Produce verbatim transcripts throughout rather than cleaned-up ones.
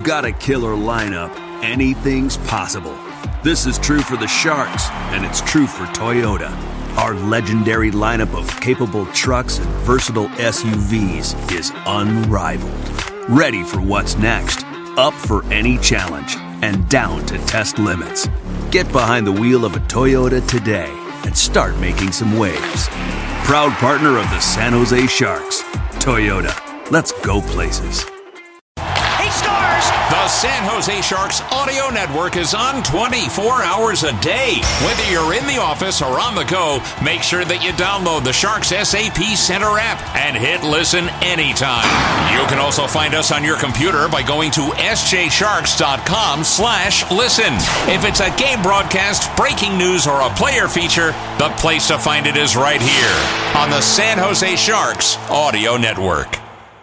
Got a killer lineup, anything's possible. This is true for the Sharks, and it's true for Toyota. Our legendary lineup of capable trucks and versatile S U Vs is unrivaled. Ready for what's next, up for any challenge, and down to test limits. Get behind the wheel of a Toyota today and start making some waves. Proud partner of the San Jose Sharks. Toyota, let's go places. He scores! The San Jose Sharks audio network is on twenty-four hours a day. Whether you're in the office or on the go, make sure that you download the Sharks S A P Center app and hit listen anytime. You can also find us on your computer by going to sjsharks.com slash listen. If it's a game broadcast, breaking news, or a player feature, the place to find it is right here on the San Jose Sharks audio network.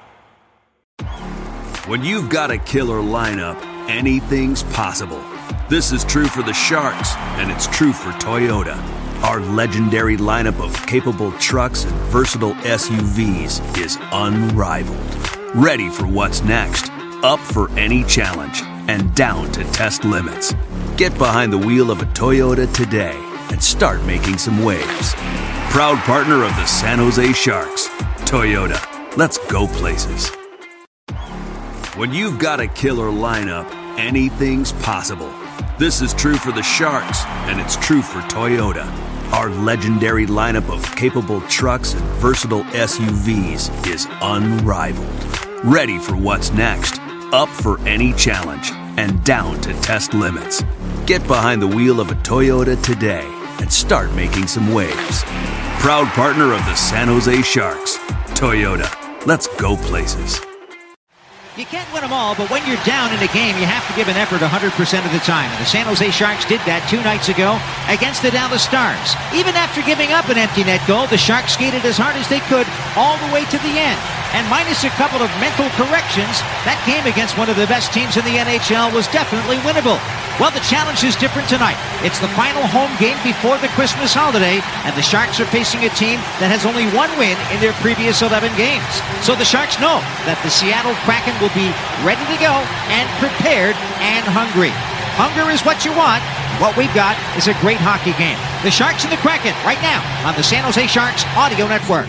When you've got a killer lineup, anything's possible. This is true for the Sharks, and it's true for Toyota. Our legendary lineup of capable trucks and versatile S U Vs is unrivaled. Ready for what's next, up for any challenge, and down to test limits. Get behind the wheel of a Toyota today and start making some waves. Proud partner of the San Jose Sharks. Toyota, let's go places. When you've got a killer lineup, anything's possible. This is true for the Sharks, and it's true for Toyota. Our legendary lineup of capable trucks and versatile S U Vs is unrivaled. Ready for what's next, up for any challenge, and down to test limits. Get behind the wheel of a Toyota today and start making some waves. Proud partner of the San Jose Sharks. Toyota, let's go places. You can't win them all, but when you're down in a game, you have to give an effort one hundred percent of the time. And the San Jose Sharks did that two nights ago against the Dallas Stars. Even after giving up an empty net goal, the Sharks skated as hard as they could all the way to the end. And minus a couple of mental corrections, that game against one of the best teams in the N H L was definitely winnable. Well, the challenge is different tonight. It's the final home game before the Christmas holiday, and the Sharks are facing a team that has only one win in their previous eleven games. So the Sharks know that the Seattle Kraken will be ready to go and prepared and hungry. Hunger is what you want. What we've got is a great hockey game. The Sharks and the Kraken right now on the San Jose Sharks Audio Network.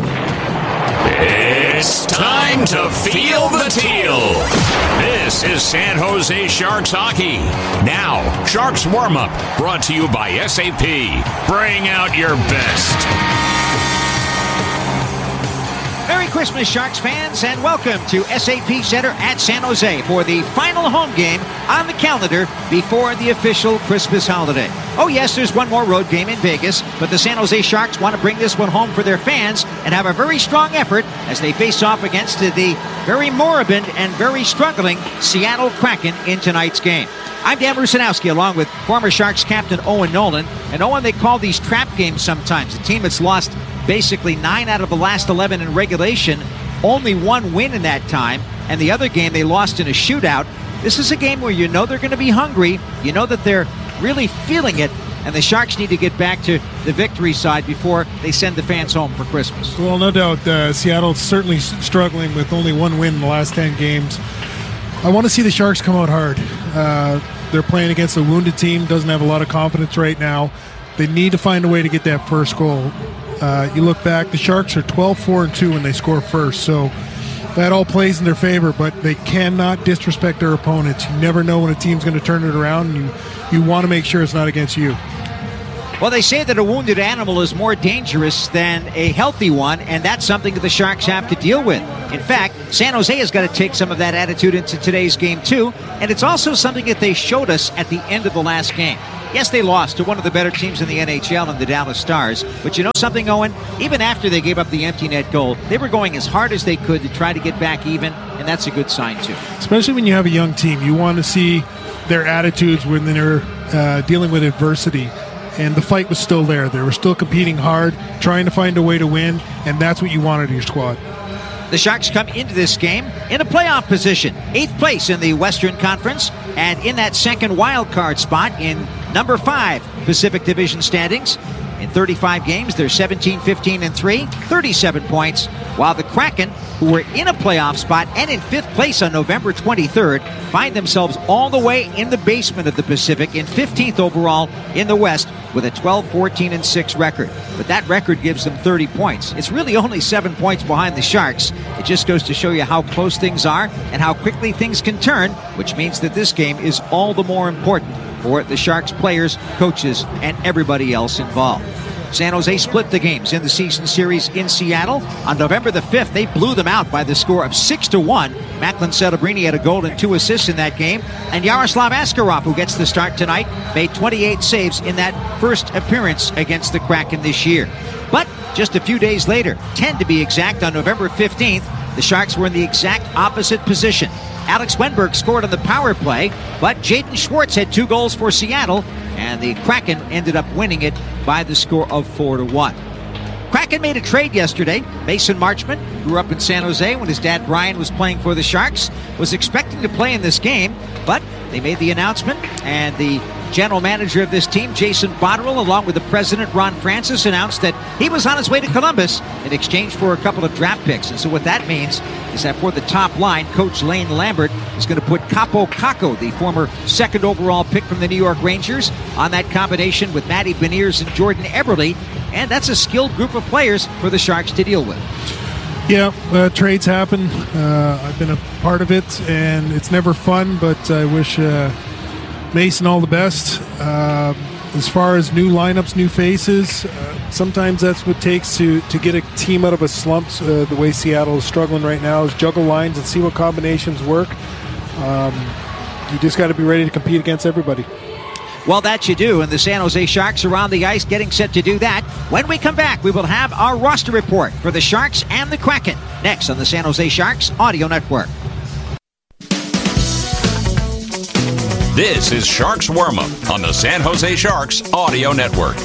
It's time to feel the teal. This is San Jose Sharks hockey. Now, Sharks warm-up, brought to you by S A P. Bring out your best. Merry Christmas, Sharks fans, and welcome to S A P Center at San Jose for the final home game on the calendar before the official Christmas holiday. Oh yes, there's one more road game in Vegas, but the San Jose Sharks want to bring this one home for their fans and have a very strong effort as they face off against the very moribund and very struggling Seattle Kraken in tonight's game. I'm Dan Rusanowski, along with former Sharks captain Owen Nolan. And Owen, they call these trap games sometimes. The team that's lost basically nine out of the last eleven in regulation, only one win in that time, and the other game they lost in a shootout. This is a game where you know they're going to be hungry, you know that they're really feeling it, and the Sharks need to get back to the victory side before they send the fans home for Christmas. Well, no doubt, uh, Seattle's certainly struggling with only one win in the last ten games. I want to see the Sharks come out hard. Uh, they're playing against a wounded team, doesn't have a lot of confidence right now. They need to find a way to get that first goal. Uh, you look back, the Sharks are twelve four and two when they score first, so that all plays in their favor, but they cannot disrespect their opponents. You never know when a team's going to turn it around, and you, you want to make sure it's not against you. Well, they say that a wounded animal is more dangerous than a healthy one, and that's something that the Sharks have to deal with. In fact, San Jose has got to take some of that attitude into today's game, too, and it's also something that they showed us at the end of the last game. Yes, they lost to one of the better teams in the N H L in the Dallas Stars, but you know something, Owen? Even after they gave up the empty net goal, they were going as hard as they could to try to get back even, and that's a good sign, too. Especially when you have a young team. You want to see their attitudes when they're uh, dealing with adversity. And the fight was still there. They were still competing hard, trying to find a way to win, and that's what you wanted in your squad. The Sharks come into this game in a playoff position, eighth place in the Western Conference, and in that second wild card spot in number five Pacific Division standings. In thirty-five games, they're seventeen, fifteen, and three, thirty-seven points, while the Kraken, who were in a playoff spot and in fifth place on November twenty-third, find themselves all the way in the basement of the Pacific in fifteenth overall in the West with a twelve, fourteen, and six record. But that record gives them thirty points. It's really only seven points behind the Sharks. It just goes to show you how close things are and how quickly things can turn, which means that this game is all the more important for the Sharks players, coaches, and everybody else involved. San Jose split the games in the season series in Seattle. On November the fifth, they blew them out by the score of six to one. Macklin Celebrini had a goal and two assists in that game. And Yaroslav Askarov, who gets the start tonight, made twenty-eight saves in that first appearance against the Kraken this year. But just a few days later, ten to be exact, on November fifteenth, the Sharks were in the exact opposite position. Alex Wenberg scored on the power play, but Jaden Schwartz had two goals for Seattle, and the Kraken ended up winning it by the score of four to one. Kraken made a trade yesterday. Mason Marchment grew up in San Jose when his dad Brian was playing for the Sharks, was expecting to play in this game, but they made the announcement, and the general manager of this team, Jason Botterill, along with the president, Ron Francis, announced that he was on his way to Columbus in exchange for a couple of draft picks. And so what that means is that for the top line, Coach Lane Lambert is going to put Capo Kakko, the former second overall pick from the New York Rangers, on that combination with Matty Beniers and Jordan Eberle. And that's a skilled group of players for the Sharks to deal with. Yeah, uh, trades happen. Uh, I've been a part of it, and it's never fun, but I wish uh, Mason all the best. Uh, as far as new lineups, new faces, uh, sometimes that's what it takes to, to get a team out of a slump. Uh, the way Seattle is struggling right now is juggle lines and see what combinations work. Um, you just got to be ready to compete against everybody. Well, that you do, and the San Jose Sharks are on the ice getting set to do that. When we come back, we will have our roster report for the Sharks and the Kraken, next on the San Jose Sharks Audio Network. This is Sharks Warm-Up on the San Jose Sharks Audio Network.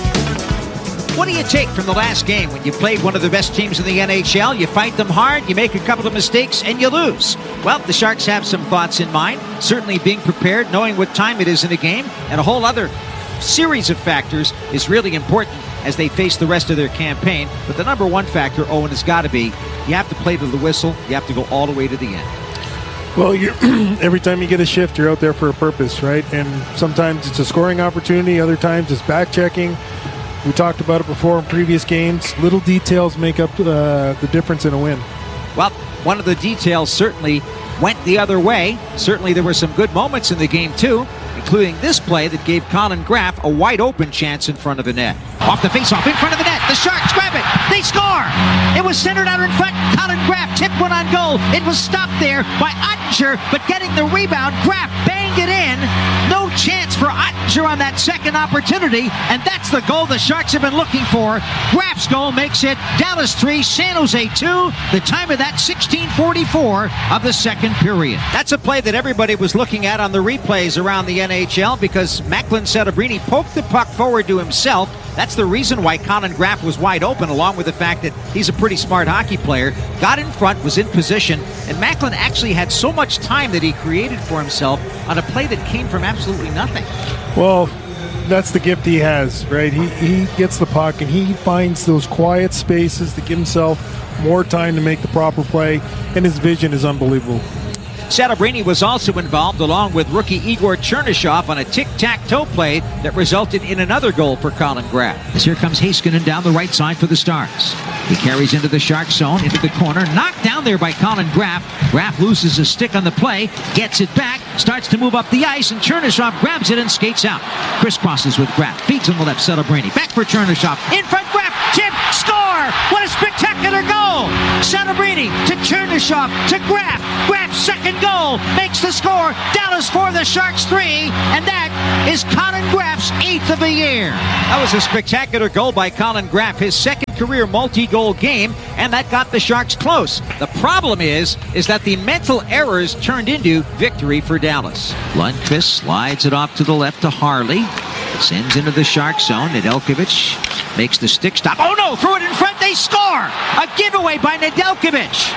What do you take from the last game when you played one of the best teams in the N H L? You fight them hard, you make a couple of mistakes, and you lose. Well, the Sharks have some thoughts in mind. Certainly being prepared, knowing what time it is in the game, and a whole other series of factors is really important as they face the rest of their campaign. But the number one factor, Owen, has got to be you have to play to the whistle. You have to go all the way to the end. Well, you're, every time you get a shift, you're out there for a purpose, right? And sometimes it's a scoring opportunity. Other times it's back-checking. We talked about it before in previous games. Little details make up uh, the difference in a win. Well, one of the details certainly went the other way. Certainly there were some good moments in the game, too, including this play that gave Colin Graff a wide-open chance in front of the net. Off the face-off, in front of the net. The Sharks grab it. They score. It was centered out in front. Colin Graff tipped one on goal. It was stopped there by Ottinger, but getting the rebound, Graff banged it in. No chance for Ottinger on that second opportunity, and that's the goal the Sharks have been looking for. Graff's goal makes it Dallas three, San Jose two. The time of that, sixteen forty-four of the second period. That's a play that everybody was looking at on the replays around the N H L because Macklin Celebrini poked the puck forward to himself. That's the reason why Colin Graff was wide open, along with the fact that he's a pretty smart hockey player. Got in front, was in position, and Macklin actually had so much time that he created for himself on a play that came from absolutely nothing. Well, that's the gift he has, right? He, he gets the puck, and he finds those quiet spaces to give himself more time to make the proper play, and his vision is unbelievable. Celebrini was also involved along with rookie Igor Chernyshov on a tic-tac-toe play that resulted in another goal for Colin Graff. As here comes Heiskanen down the right side for the Stars. He carries into the Shark zone, into the corner, knocked down there by Colin Graff. Graff loses his stick on the play, gets it back, starts to move up the ice, and Chernyshov grabs it and skates out. Crisscrosses with Graff, feeds on the left, Celebrini. Back for Chernyshov, in front, Graff, tip, score! What a spectacular goal! Celebrini to Chernyshov to Graff. Graff's second goal makes the score. Dallas four, the Sharks three, and that is Colin Graff's eighth of the year. That was a spectacular goal by Colin Graff, his second career multi-goal game, and that got the Sharks close. The problem is, is that the mental errors turned into victory for Dallas. Lundqvist slides it off to the left to Harley. Sends into the Shark zone. Nedeljkovic makes the stick stop. Oh no, threw it in front, they score! A giveaway by Nedeljkovic.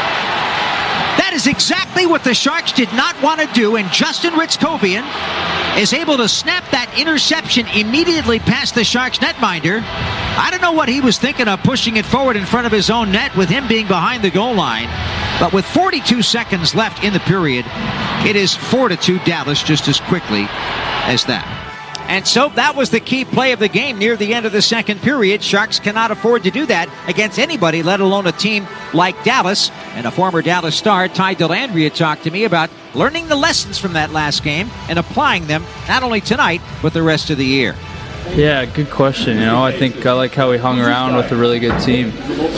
That is exactly what the Sharks did not want to do, and Justin Ritzkovian is able to snap that interception immediately past the Sharks netminder. I don't know what he was thinking of pushing it forward in front of his own net with him being behind the goal line. But with forty-two seconds left in the period, it is four to two Dallas just as quickly as that. And so that was the key play of the game near the end of the second period. Sharks cannot afford to do that against anybody, let alone a team like Dallas. And a former Dallas star, Ty Dellandrea, talked to me about learning the lessons from that last game and applying them not only tonight, but the rest of the year. Yeah, good question. You know, I think I like how we hung around with a really good team.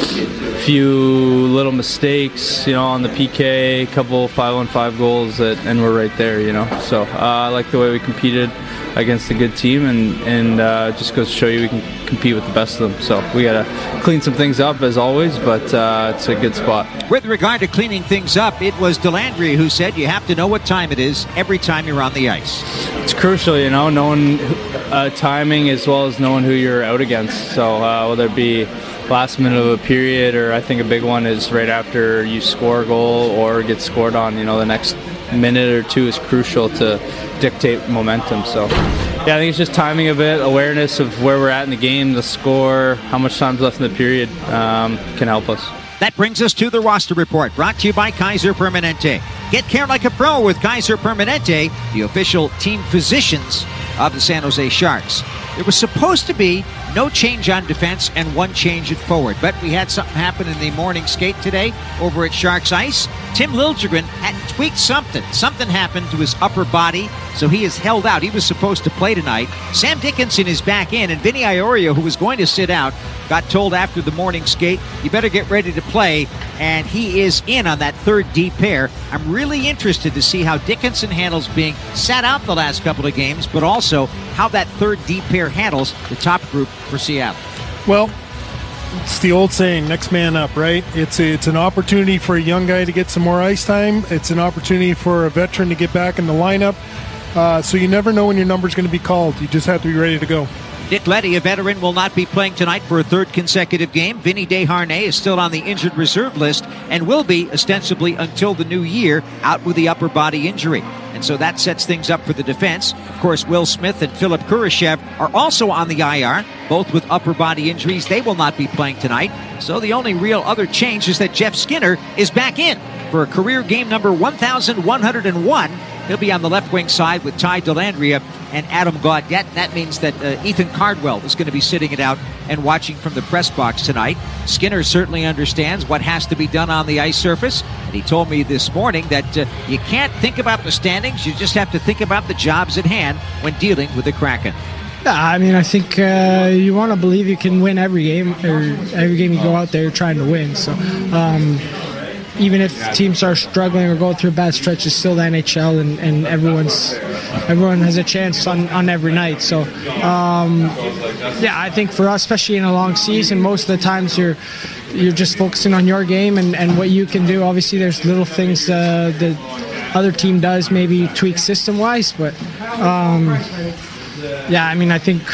A few little mistakes, you know, on the P K, a couple five-on-five goals, that, and we're right there, you know. So uh, I like the way we competed against a good team, and, and uh, just goes to show you we can compete with the best of them. So we got to clean some things up, as always, but uh, it's a good spot. With regard to cleaning things up, it was Dellandrea who said you have to know what time it is every time you're on the ice. It's crucial, you know, knowing uh, timing as well as knowing who you're out against. So uh, whether it be last minute of a period, or I think a big one is right after you score a goal or get scored on, you know, the next minute or two is crucial to dictate momentum. So yeah, I think it's just timing a bit, awareness of where we're at in the game, the score, how much time's left in the period um, can help us. That brings us to the roster report, brought to you by Kaiser Permanente. Get care like a pro with Kaiser Permanente, the official team physicians of the San Jose Sharks. There was supposed to be no change on defense and one change at forward, but we had something happen in the morning skate today over at Sharks Ice. Tim Liljegren had tweaked something. Something happened to his upper body, so he is held out. He was supposed to play tonight. Sam Dickinson is back in, and Vinny Iorio, who was going to sit out, got told after the morning skate, you better get ready to play, and he is in on that third D pair. I'm really interested to see how Dickinson handles being sat out the last couple of games, but also how that third D pair handles the top group for Seattle. Well, it's the old saying, next man up, right? It's a, it's an opportunity for a young guy to get some more ice time. It's an opportunity for a veteran to get back in the lineup. Uh, so you never know when your number's going to be called. You just have to be ready to go. Nick Leddy, a veteran, will not be playing tonight for a third consecutive game. Vinny Desharnais is still on the injured reserve list and will be ostensibly until the new year out with the upper body injury. And so that sets things up for the defense. Of course, Will Smith and Philip Kurashev are also on the I R, both with upper body injuries. They will not be playing tonight. So the only real other change is that Jeff Skinner is back in for a career game number one thousand one hundred one. He'll be on the left wing side with Ty Dellandrea and Adam Gaudette. That means that uh, Ethan Cardwell is going to be sitting it out and watching from the press box tonight. Skinner certainly understands what has to be done on the ice surface, and he told me this morning that uh, you can't think about the standings, you just have to think about the jobs at hand when dealing with the Kraken. Yeah, I mean, I think uh, you want to believe you can win every game, or every game you go out there trying to win. So, um, even if teams are struggling or going through a bad stretch, it's still the N H L, and, and everyone's everyone has a chance on, on every night. So, um, yeah, I think for us, especially in a long season, most of the times you're you're just focusing on your game and, and what you can do. Obviously, there's little things uh, the other team does, maybe tweak system-wise, but um, yeah, I mean, I think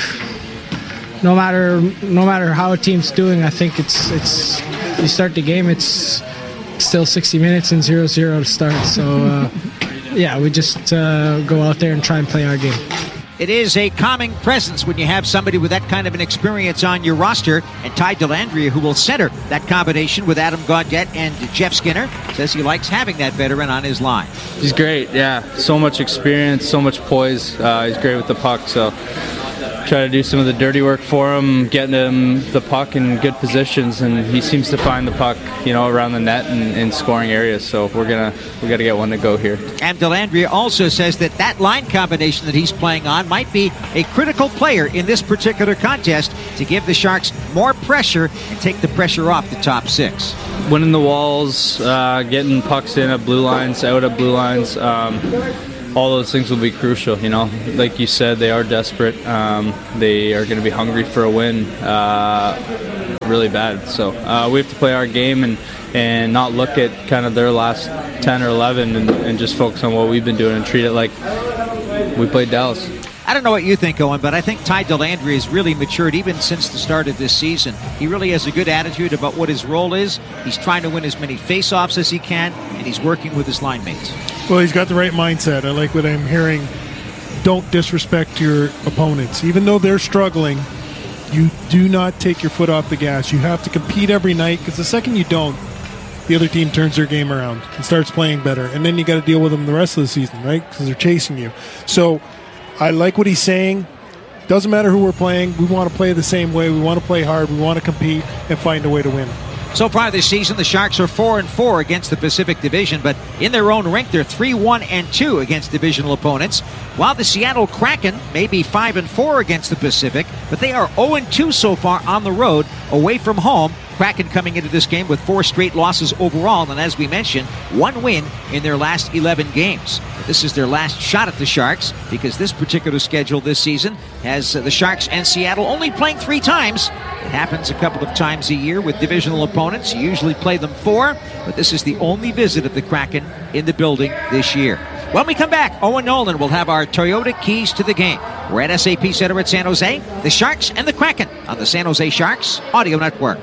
no matter no matter how a team's doing, I think it's it's you start the game, it's still sixty minutes and zero zero to start. So, uh, yeah, we just uh, go out there and try and play our game. It is a calming presence when you have somebody with that kind of an experience on your roster. And Ty Dellandrea, who will center that combination with Adam Gaudette and Jeff Skinner, says he likes having that veteran on his line. He's great, yeah. So much experience, so much poise. Uh, he's great with the puck, so try to do some of the dirty work for him, getting him the puck in good positions, and he seems to find the puck, you know, around the net and in scoring areas. So we're gonna we got to get one to go here. And Dellandrea also says that that line combination that he's playing on might be a critical player in this particular contest to give the Sharks more pressure and take the pressure off the top six. Winning the walls, uh, getting pucks in at blue lines, out at blue lines. Um, all those things will be crucial, you know. Like you said, they are desperate. Um, they are going to be hungry for a win uh, really bad. So uh, we have to play our game and, and not look at kind of their last ten or eleven and, and just focus on what we've been doing and treat it like we played Dallas. I don't know what you think, Owen, but I think Ty Dellandrea has really matured even since the start of this season. He really has a good attitude about what his role is. He's trying to win as many face-offs as he can, and he's working with his line mates. Well, he's got the right mindset. I like what I'm hearing. don't disrespect your opponents. Even though they're struggling, you do not take your foot off the gas. You have to compete every night, because the second you don't, the other team turns their game around and starts playing better. And then you got to deal with them the rest of the season, right? Because they're chasing you. So I like what he's saying. Doesn't matter who we're playing. We want to play the same way. We want to play hard. We want to compete and find a way to win. So far this season, the Sharks are four and four against the Pacific Division, but in their own rink, they're three one and two against divisional opponents. While the Seattle Kraken may be five and four against the Pacific, but they are oh and two so far on the road, away from home. Kraken coming into this game with four straight losses overall, and as we mentioned, one win in their last eleven games. This is their last shot at the Sharks, because this particular schedule this season has uh, the Sharks and Seattle only playing three times. It happens a couple of times a year with divisional opponents. You usually play them four, but this is the only visit of the Kraken in the building this year. When we come back, Owen Nolan will have our Toyota keys to the game. We're at S A P Center at San Jose, the Sharks and the Kraken on the San Jose Sharks Audio Network.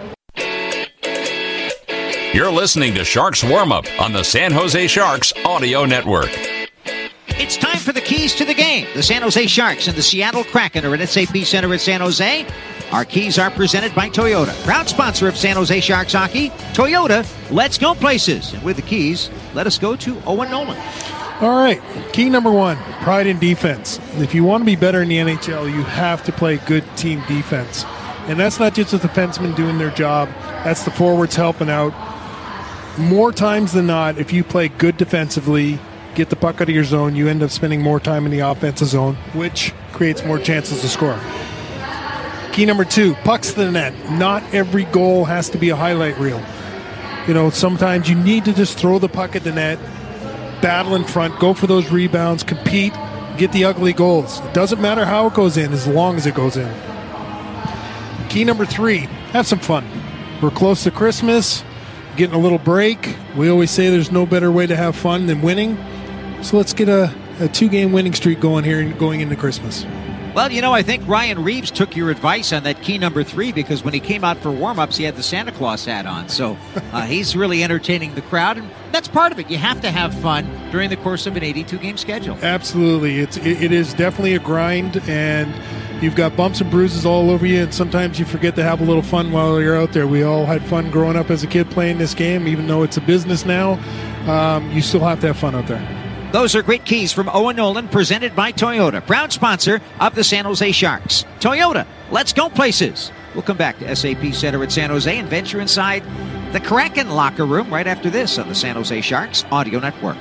You're listening to Sharks Warm-Up on the San Jose Sharks Audio Network. It's time for the keys to the game. The San Jose Sharks and the Seattle Kraken are at S A P Center at San Jose. Our keys are presented by Toyota, proud sponsor of San Jose Sharks hockey. Toyota, let's go places. And with the keys, let us go to Owen Nolan. All right, key number one, pride in defense. If you want to be better in the N H L, you have to play good team defense. And that's not just the defensemen doing their job. That's the forwards helping out. More times than not, if you play good defensively, get the puck out of your zone, you end up spending more time in the offensive zone, which creates more chances to score. Key number two, pucks to the net. Not every goal has to be a highlight reel. You know, sometimes you need to just throw the puck at the net, battle in front, go for those rebounds, compete, get the ugly goals. It doesn't matter how it goes in, as long as it goes in. Key number three, have some fun. We're close to Christmas, getting a little break. We always say there's no better way to have fun than winning. So let's get a, a two-game winning streak going here going into Christmas. Well, you know, I think Ryan Reeves took your advice on that key number three, because when he came out for warm-ups, he had the Santa Claus hat on. So uh, he's really entertaining the crowd, and that's part of it. You have to have fun during the course of an eighty-two game schedule. Absolutely. It's, it, it is definitely a grind, and you've got bumps and bruises all over you, and sometimes you forget to have a little fun while you're out there. We all had fun growing up as a kid playing this game, even though it's a business now. Um, you still have to have fun out there. Those are great keys from Owen Nolan, presented by Toyota, proud sponsor of the San Jose Sharks. Toyota, let's go places. We'll come back to S A P Center at San Jose and venture inside the Kraken locker room right after this on the San Jose Sharks Audio Network.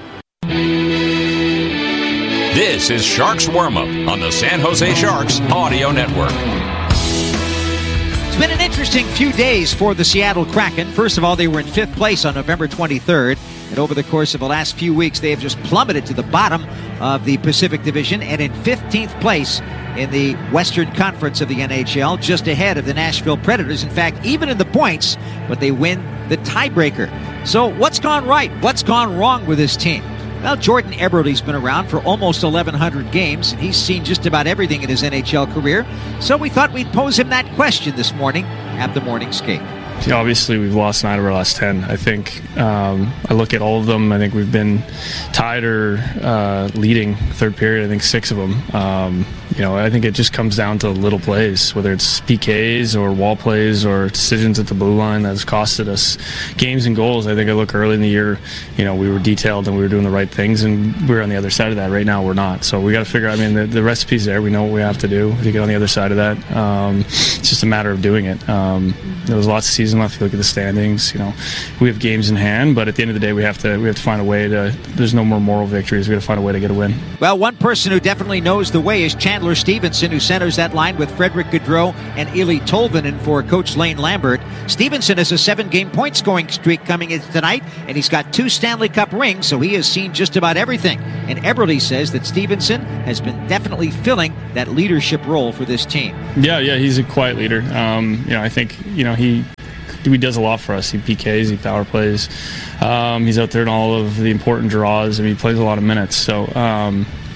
This is Sharks Warm-Up on the San Jose Sharks Audio Network. It's been an interesting few days for the Seattle Kraken. First of all, they were in fifth place on November twenty-third. And over the course of the last few weeks, they have just plummeted to the bottom of the Pacific Division and in fifteenth place in the Western Conference of the N H L, just ahead of the Nashville Predators. In fact, even in the points, but they win the tiebreaker. So what's gone right? What's gone wrong with this team? Well, Jordan Eberle's been around for almost eleven hundred games, and he's seen just about everything in his N H L career. So we thought we'd pose him that question this morning at the Morning Skate. Yeah, obviously, we've lost nine of our last ten. I think um, I look at all of them. I think we've been tied or uh, leading third period. I think six of them. Um, you know, I think it just comes down to little plays, whether it's P Ks or wall plays or decisions at the blue line that's costed us games and goals. I think I look early in the year, you know, we were detailed and we were doing the right things, and we were on the other side of that. Right now, we're not. So we got to figure out. I mean, the, the recipe's there. We know what we have to do to get on the other side of that. Um, it's just a matter of doing it. Um, there was lots of season left. If you look at the standings, you know, we have games in hand, but at the end of the day, we have to we have to find a way to. There's no more moral victories. We got to find a way to get a win. Well, one person who definitely knows the way is Chandler Stevenson, who centers that line with Frederick Gaudreau and Eli Tolvanen for Coach Lane Lambert. Stevenson has a seven-game point-scoring streak coming in tonight, and he's got two Stanley Cup rings, so he has seen just about everything. And Eberle says that Stevenson has been definitely filling that leadership role for this team. Yeah, yeah, he's a quiet leader. Um, you know, I think you know he. He does a lot for us. He P Ks, he power plays. Um, he's out there in all of the important draws, and he plays a lot of minutes. So, um,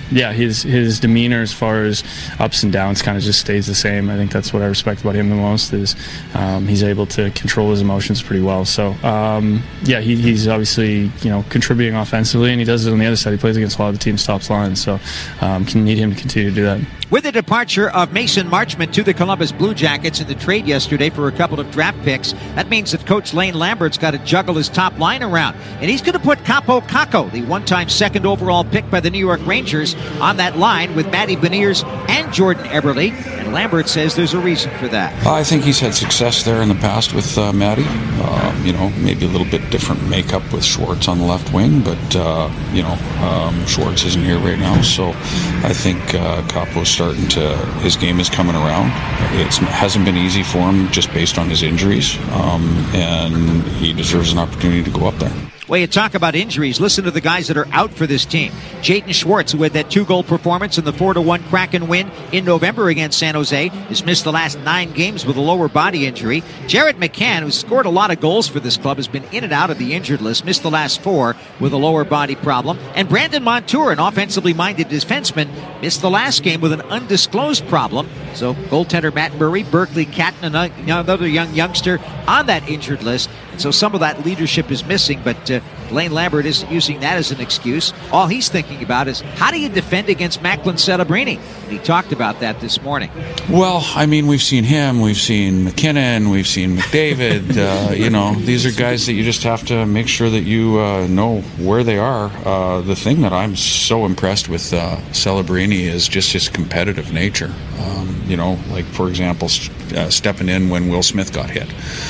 yeah, his his demeanor as far as ups and downs kind of just stays the same. I think that's what I respect about him the most is um, he's able to control his emotions pretty well. So um, yeah, he, he's obviously you know contributing offensively, and he does it on the other side. He plays against a lot of the team's top lines, so um, can need him to continue to do that. With the departure of Mason Marchment to the Columbus Blue Jackets in the trade yesterday for a couple of draft picks, that means that Coach Lane Lambert's got to juggle his top line around. And he's going to put Kaapo Kakko, the one-time second overall pick by the New York Rangers, on that line with Matty Beniers and Jordan Eberle. And Lambert says there's a reason for that. I think he's had success there in the past with uh, Matty. Uh, you know, maybe a little bit different makeup with Schwartz on the left wing, but, uh, you know, um, Schwartz isn't here right now. So I think uh, Kaapo's starting to, his game is coming around. It hasn't been easy for him just based on his injuries, um, and he deserves an opportunity to go up there. Well, you talk about injuries. Listen to the guys that are out for this team. Jayden Schwartz, who had that two-goal performance in the four to one Kraken win in November against San Jose, has missed the last nine games with a lower body injury. Jared McCann, who scored a lot of goals for this club, has been in and out of the injured list, missed the last four with a lower body problem. And Brandon Montour, an offensively-minded defenseman, missed the last game with an undisclosed problem. So goaltender Matt Murray, Berkeley Catton, another young youngster on that injured list. And so some of that leadership is missing, but uh, Lane Lambert isn't using that as an excuse. All he's thinking about is how do you defend against Macklin Celebrini? And he talked about that this morning. Well, I mean, we've seen him, we've seen McKinnon, we've seen McDavid. uh, you know, these are guys that you just have to make sure that you uh, know where they are. Uh, the thing that I'm so impressed with uh, Celebrini is just his competitive nature. Um, you know, like, for example, st- uh, stepping in when Will Smith got hit.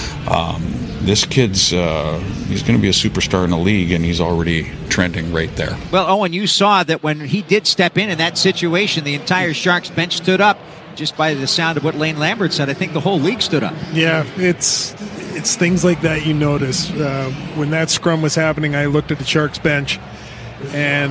Um, this kid's, uh, he's going to be a superstar in the league, and he's already trending right there. Well, Owen, you saw that when he did step in in that situation, the entire Sharks bench stood up. Just by the sound of what Lane Lambert said, I think the whole league stood up. Yeah, it's it's things like that you notice. Uh, when that scrum was happening, I looked at the Sharks bench, and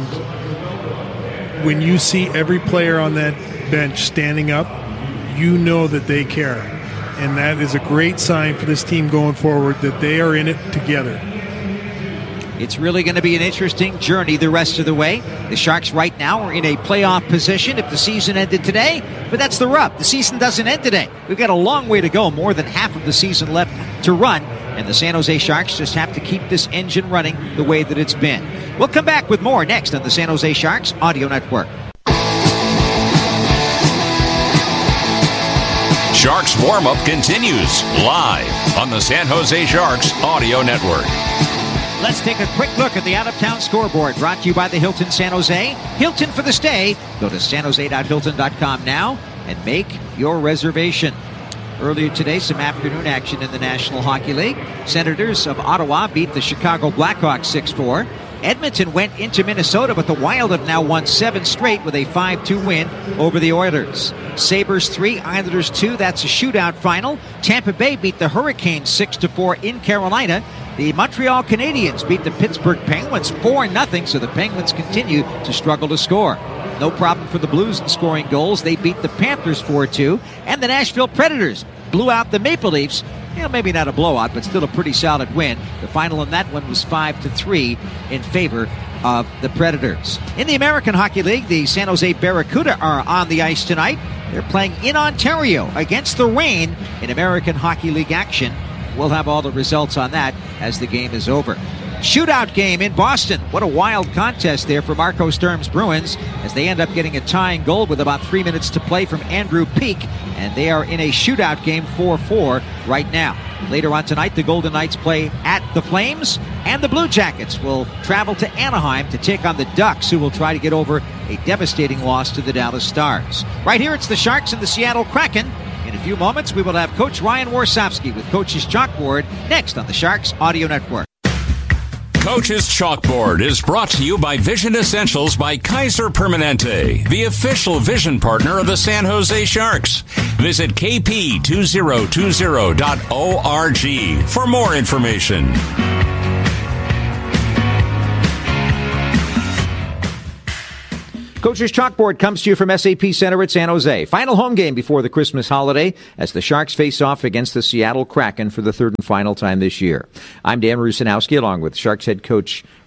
when you see every player on that bench standing up, you know that they care. And that is a great sign for this team going forward, that they are in it together. It's really going to be an interesting journey the rest of the way. The Sharks right now are in a playoff position if the season ended today, but that's the rub. The season doesn't end today. We've got a long way to go, more than half of the season left to run, and the San Jose Sharks just have to keep this engine running the way that it's been. We'll come back with more next on the San Jose Sharks Audio Network. Sharks warm-up continues live on the San Jose Sharks Audio Network. Let's take a quick look at the out-of-town scoreboard, brought to you by the Hilton San Jose. Hilton for the stay. Go to san jose dot hilton dot com now and make your reservation. Earlier today, some afternoon action in the National Hockey League. Senators of Ottawa beat the Chicago Blackhawks six four. Edmonton went into Minnesota, but the Wild have now won seven straight with a five two win over the Oilers. Sabres three, Islanders two. That's a shootout final. Tampa Bay beat the Hurricanes six to four in Carolina. The Montreal Canadiens beat the Pittsburgh Penguins four nothing, so the Penguins continue to struggle to score. No problem for the Blues in scoring goals. They beat the Panthers four two. And the Nashville Predators blew out the Maple Leafs. You know, maybe not a blowout, but still a pretty solid win. The final in that one was five to three in favor of the Predators. In the American Hockey League, the San Jose Barracuda are on the ice tonight. They're playing in Ontario against the Reign in American Hockey League action. We'll have all the results on that as the game is over. Shootout game in Boston. What a wild contest there for Marco Sturm's Bruins as they end up getting a tying goal with about three minutes to play from Andrew Peak, and they are in a shootout game four four right now. Later on tonight, the Golden Knights play at the Flames, and the Blue Jackets will travel to Anaheim to take on the Ducks, who will try to get over a devastating loss to the Dallas Stars. Right here, it's the Sharks and the Seattle Kraken. In a few moments, we will have Coach Ryan Warsofsky with Coach's Chalkboard next on the Sharks Audio Network. Coach's Chalkboard is brought to you by Vision Essentials by Kaiser Permanente, the official vision partner of the San Jose Sharks. Visit k p two thousand twenty dot org for more information. Coach's Chalkboard comes to you from S A P Center at San Jose. Final home game before the Christmas holiday as the Sharks face off against the Seattle Kraken for the third and final time this year. I'm Dan Rusanowski along with Sharks head coach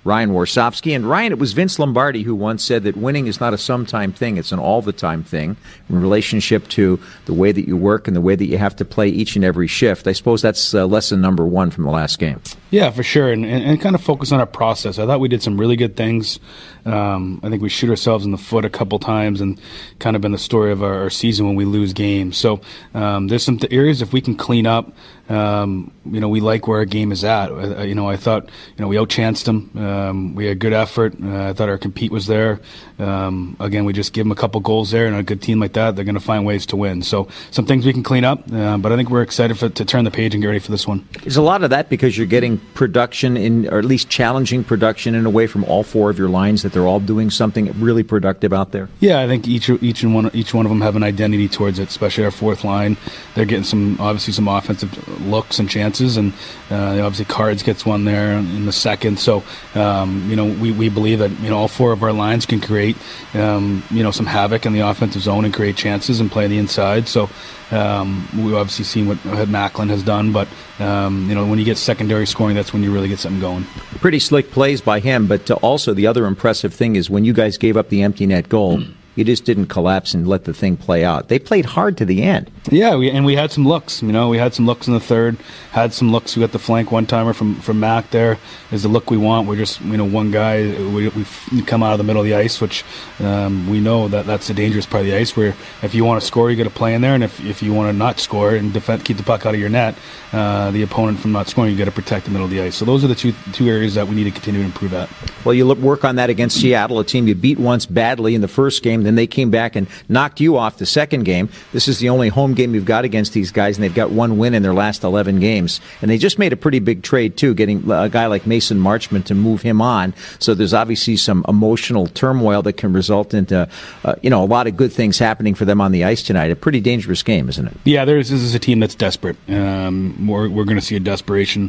Ryan Warsofsky. And Ryan, it was Vince Lombardi who once said that winning is not a sometime thing, it's an all-the-time thing in relationship to the way that you work and the way that you have to play each and every shift. I suppose that's uh, lesson number one from the last game. Yeah, for sure, and, and, and kind of focus on our process. I thought we did some really good things. Um, I think we shoot ourselves in the foot a couple times, and kind of been the story of our, our season when we lose games. So um, there's some th- areas if we can clean up. Um, you know, we like where our game is at. Uh, you know, I thought, you know, we outchanced them. Um, we had good effort. Uh, I thought our compete was there. Um, again, we just give them a couple goals there, and a good team like that, they're going to find ways to win. So some things we can clean up, uh, but I think we're excited for, to turn the page and get ready for this one. Is a lot of that because you're getting production in, or at least challenging production in a way from all four of your lines, that they're all doing something really productive out there? Yeah, I think each each and one each one of them have an identity towards it, especially our fourth line. They're getting some obviously some offensive looks and chances, and uh, obviously Cards gets one there in the second. So um, you know, we, we believe that, you know, all four of our lines can create um, you know, some havoc in the offensive zone and create chances and play the inside. So um, we've obviously seen what Macklin has done, but um, you know, when you get secondary scoring, that's when you really get something going. Pretty slick plays by him, but also the other impressive thing is when you guys gave up the empty net goal, you just didn't collapse and let the thing play out. They played hard to the end. Yeah, we, and we had some looks. You know, we had some looks in the third. Had some looks. We got the flank one timer from from Mac. There is the look we want. We're just, you know, one guy. We we come out of the middle of the ice, which um, we know that that's the dangerous part of the ice. Where if you want to score, you got to play in there, and if if you want to not score and defend, keep the puck out of your net, uh, the opponent from not scoring, you got to protect the middle of the ice. So those are the two two areas that we need to continue to improve at. Well, you look, work on that against Seattle, a team you beat once badly in the first game. Then they came back and knocked you off the second game. This is the only home game you've got against these guys, and they've got one win in their last eleven games. And they just made a pretty big trade, too, getting a guy like Mason Marchment to move him on. So there's obviously some emotional turmoil that can result into, uh, you know, a lot of good things happening for them on the ice tonight. A pretty dangerous game, isn't it? Yeah, there's, this is a team that's desperate. Um, we're we're going to see a desperation.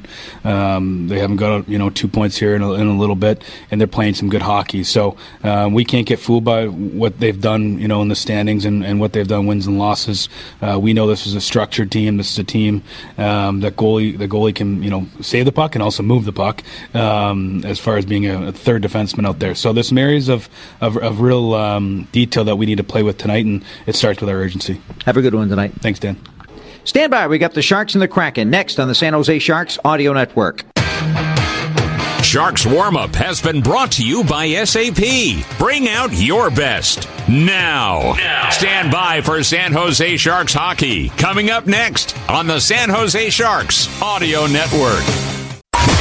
Um, they haven't got, you know, two points here in a, in a little bit, and they're playing some good hockey. So uh, we can't get fooled by what they've done, you know, in the standings and, and what they've done, wins and losses. Uh, we know this is a structured team. This is a team um, that goalie, the goalie can, you know, save the puck and also move the puck um, as far as being a, a third defenseman out there. So there's some areas of, of, of real um, detail that we need to play with tonight, and it starts with our urgency. Have a good one tonight. Thanks, Dan. Stand by. We got the Sharks and the Kraken next on the San Jose Sharks Audio Network. Sharks Warm-Up has been brought to you by S A P. Bring out your best now. now. Stand by for San Jose Sharks hockey. Coming up next on the San Jose Sharks Audio Network.